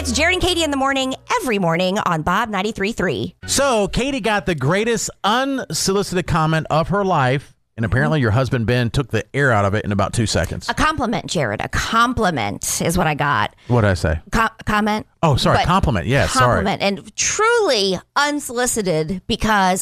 It's Jared and Katie in the morning, every morning on Bob 93.3. So Katie got the greatest unsolicited comment of her life, and apparently your husband Ben took the air out of it in about 2 seconds. A compliment, Jared. A compliment is what I got. What did I say? Comment? Oh, sorry. Compliment. Yes, compliment. Sorry. And truly unsolicited because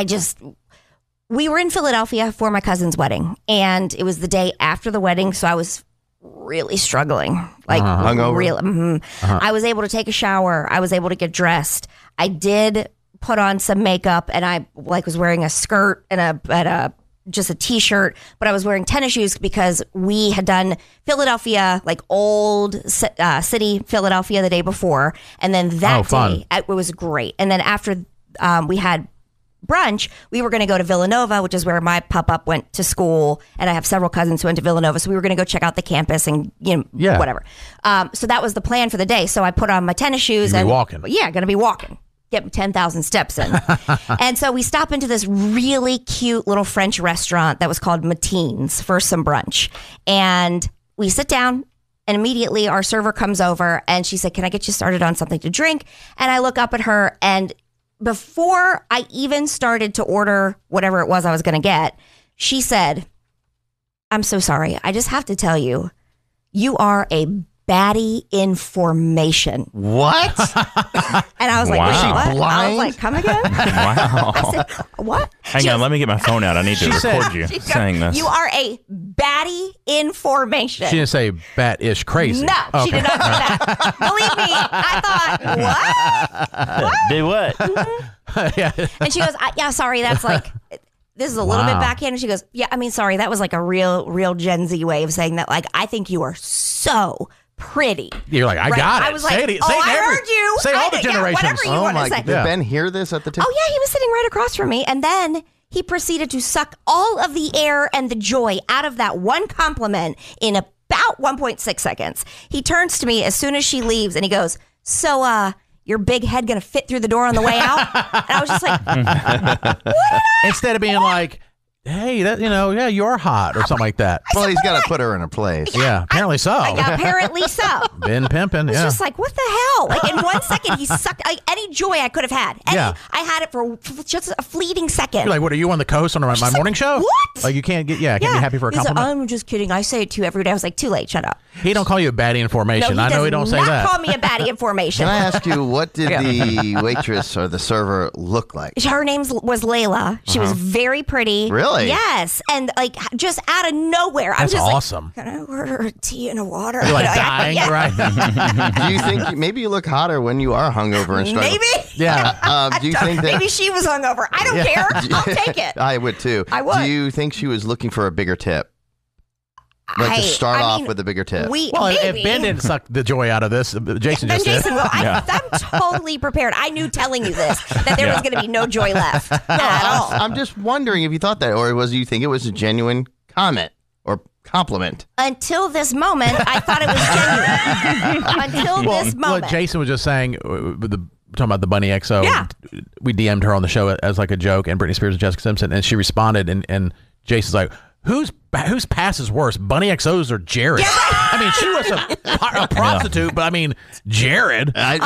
we were in Philadelphia for my cousin's wedding, and it was the day after the wedding, so I was really struggling. Like, hungover? I was able to take a shower. I was able to get dressed. I did put on some makeup, and I was wearing a skirt and just a t-shirt, but I was wearing tennis shoes because we had done Philadelphia, like old city Philadelphia the day before. And then that day, it was great. And then after we had brunch, we were going to go to Villanova, which is where my pop-up went to school. And I have several cousins who went to Villanova. So we were going to go check out the campus and, whatever. So that was the plan for the day. So I put on my tennis shoes and walking. Yeah, going to be walking. Get 10,000 steps in. And so we stop into this really cute little French restaurant that was called Matines for some brunch. And we sit down, and immediately our server comes over and she said, "Can I get you started on something to drink?" And I look up at her, and before I even started to order whatever it was I was going to get, she said, "I'm so sorry. I just have to tell you, you are a baddie in formation." What? And I was like, wow. "What?" Was she blind? I was like, "Come again?" Wow. I said, "What?" Hang on, let me get my phone out. I need to record you saying this. "You are a baddie in formation." She didn't say bat-ish crazy. No, she did not say that. Believe me, I thought, what? Do what? Yeah. And she goes, "Yeah, sorry, that's like..." This is a little bit backhand. And she goes, "Yeah, I mean, sorry, that was like a real Gen Z way of saying that. Like, I think you are so pretty." You're like, I got it. I was like, say it, I heard you. Say all the generations. Whatever you want to say. Did Ben hear this at the table? Oh, yeah, he was sitting right across from me. And then he proceeded to suck all of the air and the joy out of that one compliment in about 1.6 seconds. He turns to me as soon as she leaves and he goes, "So, your big head gonna fit through the door on the way out?" And I was just like, instead of being like, "Hey, that you're hot," or something like that. Well, he's got to put her in her place. Yeah, apparently so. Yeah, apparently so. Ben pimping. It's Yeah. just like, what the hell? Like, in 1 second, he sucked any joy I could have had. I had it for just a fleeting second. You're like, what are you on the coast on my morning show? What? Like, you can't get, can't be happy for a He's like, compliment? "I'm just kidding. I say it to you every day." I was like, "Too late. Shut up." He don't call you a baddie in formation. No, I know he don't say does that. not call me a baddie in formation. Can I ask you, what did the waitress or the server look like? Her name was Layla. She was very pretty. Really? Yes. And like just out of nowhere. That's I'm just awesome. Like, "Can I order a tea and a water?" You're like dying, right? Do you think maybe you look hotter when you are hungover and struggling? Maybe. Yeah. Do you think that Maybe she was hungover. I don't care. I'll take it. I would too. I would. Do you think she was looking for a bigger tip? Like to start off with a bigger tip. Well, if Ben didn't suck the joy out of this, Jason then just did. Jason will. I'm totally prepared. I knew telling you this that there was going to be no joy left at all. I'm just wondering if you thought that, or you think it was a genuine comment or compliment? Until this moment, I thought it was genuine. Until this moment. What Jason was just saying, talking about the Bunny XO. Yeah. We DM'd her on the show as like a joke, and Britney Spears and Jessica Simpson, and she responded, and Jason's like, Whose pass is worse, Bunny XO's or Jared? Yeah, right. I mean, she was a prostitute, but I mean, Jared. Lord,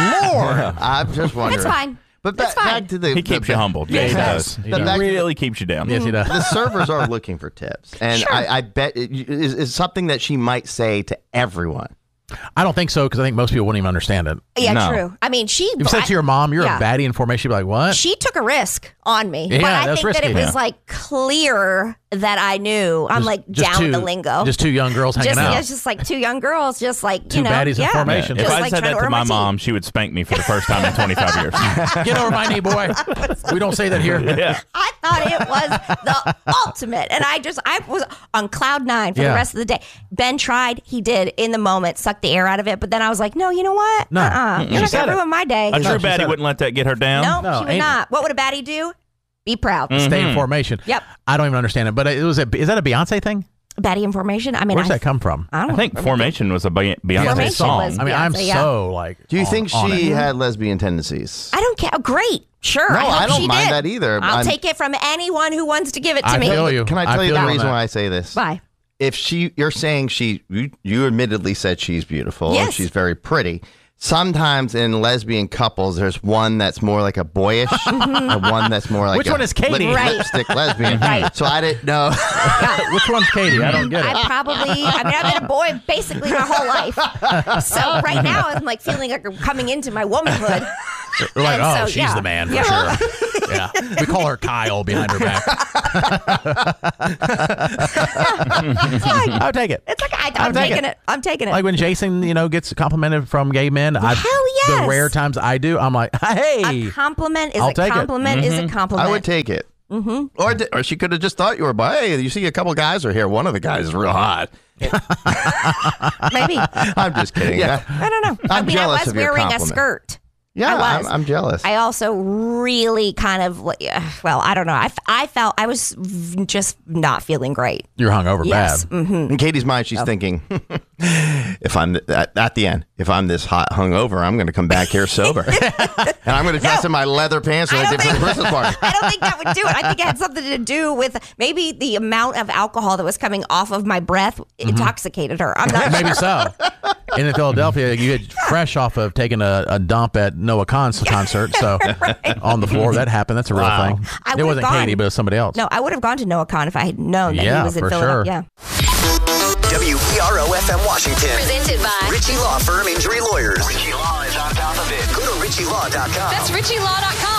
I'm just wondering. It's fine. But It's fine. back to the He keeps you humbled. Yeah, he does. He really keeps you down. Yes, he does. The servers are looking for tips, and Sure. I bet it is something that she might say to everyone. I don't think so, because I think most people wouldn't even understand it. Yeah, No. true. I mean, You've said to your mom, "You're a baddie in formation." She'd be like, "What?" She took a risk on me. Yeah, but I that's think that it risky. was like clear that I knew. I'm like down with the lingo. Just two young girls hanging out. It's just like two young girls, just like, Two baddies in formation. If Just I like said trying that order to my tea. mom, she would spank me for the first time in 25 years. Get over my knee, boy. We don't say that here. Yeah. I thought it was the ultimate. And I was on cloud nine for the rest of the day. Ben tried, he did in the moment, sucked the air out of it. But then I was like, no, you know what? No. You're not going to ruin my day. A true she baddie said wouldn't let that get her down. No, she would not. What would a baddie do? Be proud. Stay in formation. Yep. I don't even understand it, but is that a Beyonce thing? Baddie information. I mean, Where's that come from? I don't I think Formation was a Beyonce Formation song. was- I mean, I'm Beyonce, so like. Do you think on she it. had lesbian tendencies? I don't care. Oh, great. Sure. No, I hope I don't she mind did. that either. I'll take it from anyone who wants to give it to I me. feel you. Can I tell you feel the on reason that. why I say this? Bye. If you're saying you admittedly said she's beautiful and Yes. she's very pretty. sometimes in lesbian couples, there's one that's more like a boyish and one that's more like Which one is Katie? lipstick lesbian. Right. So I didn't know. Which one's Katie? I don't get it. I've been a boy basically my whole life. So right now I'm like feeling like I'm coming into my womanhood. We're like, And oh, so, she's yeah. the man for Yeah. sure. Yeah. We call her Kyle behind her back. I'll take it. It's like I'm taking it. I'm taking it. Like when Jason, gets complimented from gay men. Hell yes. The rare times I do, I'm like, hey. A compliment is I'll a take it. compliment is a compliment. I would take it. Mm-hmm. Or she could have just thought you were, hey, you see a couple guys are here. One of the guys is real hot. Maybe. I'm just kidding. Yeah. I don't know. I'm jealous I was of your wearing a compliment. skirt. Yeah, I was. I'm jealous. I also really kind of, I don't know. I felt I was just not feeling great. You're hungover Yes. bad. In Katie's mind, she's thinking, if I'm at the end, if I'm this hot hungover, I'm going to come back here sober, and I'm going to dress in my leather pants when I did for the Christmas party. I don't think that would do it. I think it had something to do with maybe the amount of alcohol that was coming off of my breath intoxicated her. I'm not Maybe sure. so. And in Philadelphia, you get fresh off of taking a dump at Noah Khan's concert. So on the floor, that happened. That's a real Wow. thing. I It would've wasn't gone. Katie, but it was somebody else. No, I would have gone to Noah Khan if I had known that Yeah, he was in for Philadelphia. sure. WERO FM Washington. Presented by Richie Law Firm Injury Lawyers. Richie Law is on top of it. Go to RichieLaw.com. That's RichieLaw.com.